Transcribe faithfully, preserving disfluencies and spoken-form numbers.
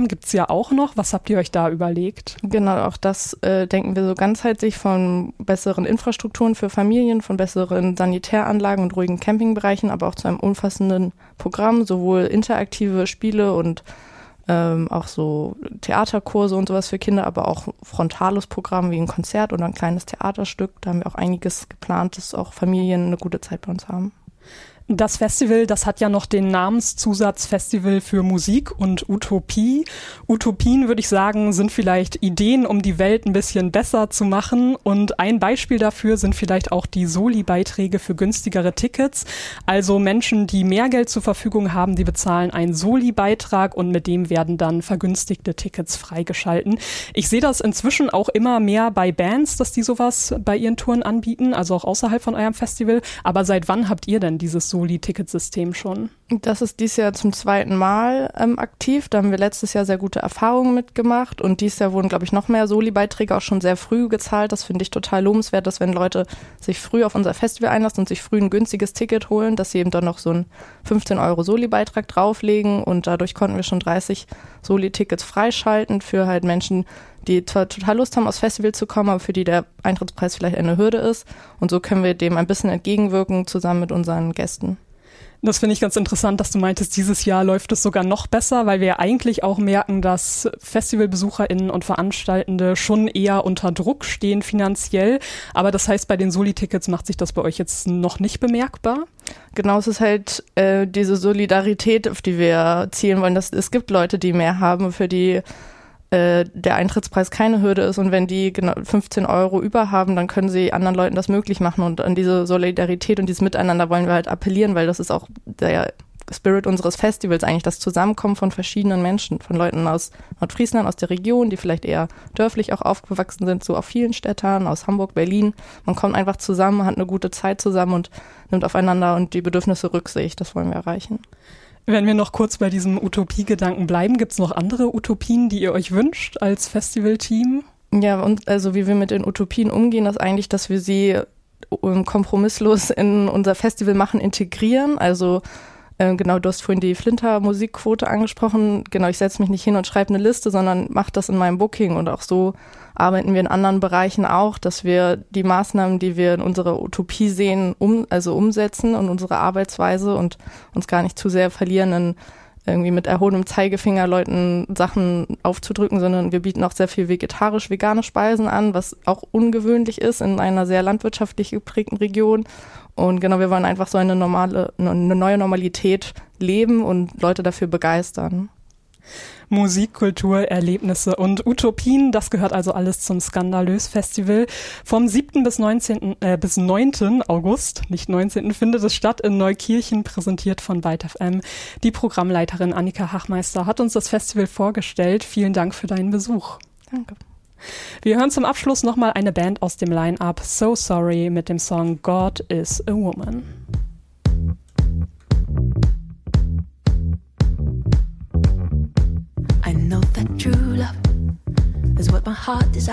haben, gibt es ja auch noch. Was habt ihr euch da überlegt? Genau, auch das äh, denken wir so ganzheitlich von besseren Infrastrukturen für Familien, von besseren Sanitäranlagen und ruhigen Campingbereichen, aber auch zu einem umfassenden Programm, sowohl interaktive Spiele und ähm, auch so Theaterkurse und sowas für Kinder, aber auch frontales Programm wie ein Konzert oder ein kleines Theaterstück. Da haben wir auch einiges geplant, dass auch Familien eine gute Zeit bei uns haben. Das Festival, das hat ja noch den Namenszusatz Festival für Musik und Utopie. Utopien, würde ich sagen, sind vielleicht Ideen, um die Welt ein bisschen besser zu machen. Und ein Beispiel dafür sind vielleicht auch die Soli-Beiträge für günstigere Tickets. Also Menschen, die mehr Geld zur Verfügung haben, die bezahlen einen Soli-Beitrag und mit dem werden dann vergünstigte Tickets freigeschalten. Ich sehe das inzwischen auch immer mehr bei Bands, dass die sowas bei ihren Touren anbieten, also auch außerhalb von eurem Festival. Aber seit wann habt ihr denn dieses Soli-Ticketsystem schon? Das ist dieses Jahr zum zweiten Mal ähm, aktiv. Da haben wir letztes Jahr sehr gute Erfahrungen mitgemacht und dieses Jahr wurden, glaube ich, noch mehr Soli-Beiträge auch schon sehr früh gezahlt. Das finde ich total lobenswert, dass wenn Leute sich früh auf unser Festival einlassen und sich früh ein günstiges Ticket holen, dass sie eben dann noch so einen fünfzehn Euro Soli-Beitrag drauflegen und dadurch konnten wir schon dreißig Soli-Tickets freischalten für halt Menschen, die zwar total Lust haben, aufs Festival zu kommen, aber für die der Eintrittspreis vielleicht eine Hürde ist. Und so können wir dem ein bisschen entgegenwirken, zusammen mit unseren Gästen. Das finde ich ganz interessant, dass du meintest, dieses Jahr läuft es sogar noch besser, weil wir ja eigentlich auch merken, dass FestivalbesucherInnen und Veranstaltende schon eher unter Druck stehen finanziell. Aber das heißt, bei den Soli-Tickets macht sich das bei euch jetzt noch nicht bemerkbar? Genau, es ist halt äh, diese Solidarität, auf die wir zielen wollen. Dass es gibt Leute, die mehr haben, für die der Eintrittspreis keine Hürde ist und wenn die genau fünfzehn Euro über haben, dann können sie anderen Leuten das möglich machen und an diese Solidarität und dieses Miteinander wollen wir halt appellieren, weil das ist auch der Spirit unseres Festivals eigentlich, das Zusammenkommen von verschiedenen Menschen, von Leuten aus Nordfriesland, aus der Region, die vielleicht eher dörflich auch aufgewachsen sind, so auf vielen Städten, aus Hamburg, Berlin. Man kommt einfach zusammen, hat eine gute Zeit zusammen und nimmt aufeinander und die Bedürfnisse Rücksicht, das wollen wir erreichen. Wenn wir noch kurz bei diesem Utopiegedanken bleiben, gibt es noch andere Utopien, die ihr euch wünscht als Festivalteam? Ja, und also wie wir mit den Utopien umgehen, ist eigentlich, dass wir sie kompromisslos in unser Festival machen integrieren. Also äh, genau, du hast vorhin die Flinter-Musikquote angesprochen. Genau, ich setze mich nicht hin und schreibe eine Liste, sondern mache das in meinem Booking. Und auch so arbeiten wir in anderen Bereichen auch, dass wir die Maßnahmen, die wir in unserer Utopie sehen, um, also umsetzen und unsere Arbeitsweise und uns gar nicht zu sehr verlieren in irgendwie mit erhobenem Zeigefinger Leuten Sachen aufzudrücken, sondern wir bieten auch sehr viel vegetarisch-vegane Speisen an, was auch ungewöhnlich ist in einer sehr landwirtschaftlich geprägten Region. Und genau, wir wollen einfach so eine normale, eine neue Normalität leben und Leute dafür begeistern. Musik, Kultur, Erlebnisse und Utopien, das gehört also alles zum Skandalös Festival. Vom siebten bis neunzehnten Äh, bis neunten August, nicht neunzehnten findet es statt in Neukirchen, präsentiert von Byte F M. Die Programmleiterin Annika Hachmeister hat uns das Festival vorgestellt. Vielen Dank für deinen Besuch. Danke. Wir hören zum Abschluss nochmal eine Band aus dem Line-Up, So Sorry, mit dem Song God is a Woman. I know that true love is what my heart desires.